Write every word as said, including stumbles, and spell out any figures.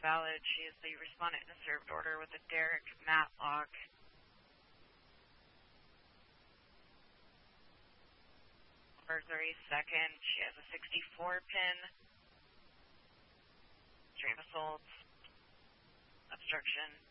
valid. She is the respondent in a served order with a Derek Matlock. Burglary second. She has a sixty-four pin. Extreme assault. Obstruction.